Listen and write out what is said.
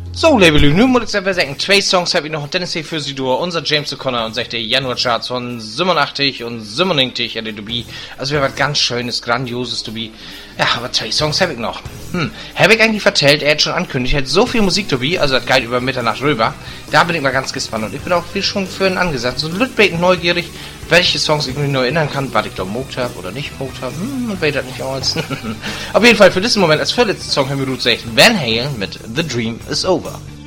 So, Label, nun muss ich selber sagen, 2 Songs habe ich noch, Dennis hier für Sie durch, unser James O'Connor und sagt der Januar-Charts von 87 und 97 ja, du bi. Also wäre was ganz Schönes, Grandioses, du bi. Ja, aber 2 Songs habe ich noch. Habe ich eigentlich vertellt, er hat schon ankündigt, er hat so viel Musik, du bi, also das geht über Mitternacht rüber. Da bin ich mal ganz gespannt und ich bin auch viel schon für ihn angesetzt. So Lütbeten neugierig, welche Songs ich mich noch erinnern kann, was ich da mogt habe oder nicht mogt habe. Weiß das nicht aus. Auf jeden Fall für diesen Moment als vorletzten Song haben wir gesagt, Van Halen mit The Dream is Over.